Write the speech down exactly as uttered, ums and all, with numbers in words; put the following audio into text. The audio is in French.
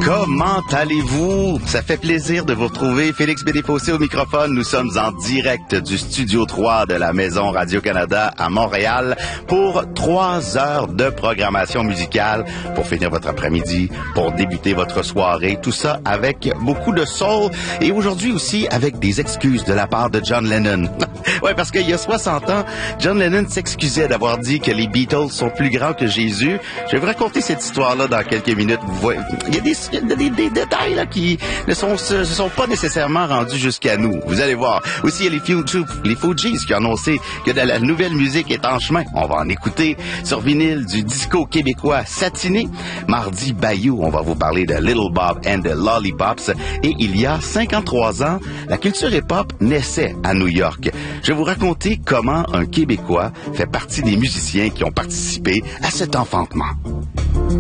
Comment allez-vous? Ça fait plaisir de vous retrouver. Félix Bédéfossé au microphone. Nous sommes en direct du Studio trois de la Maison Radio-Canada à Montréal pour trois heures de programmation musicale pour finir votre après-midi, pour débuter votre soirée. Tout ça avec beaucoup de soul et aujourd'hui aussi avec des excuses de la part de John Lennon. Ouais, parce qu'il y a soixante ans, John Lennon s'excusait d'avoir dit que les Beatles sont plus grands que Jésus. Je vais vous raconter cette histoire-là dans quelques minutes. Vous voyez, il y a des, il y a des, des détails là qui ne sont, se, se sont pas nécessairement rendus jusqu'à nous. Vous allez voir. Aussi, il y a les Fugees, les Fugees qui ont annoncé que de la nouvelle musique est en chemin. On va en écouter sur vinyle du disco québécois satiné. Mardi Bayou, on va vous parler de Little Bob and the Lollipops. Et il y a cinquante-trois ans, la culture hip-hop naissait à New York. Je vais vous raconter comment un Québécois fait partie des musiciens qui ont participé à cet enfantement.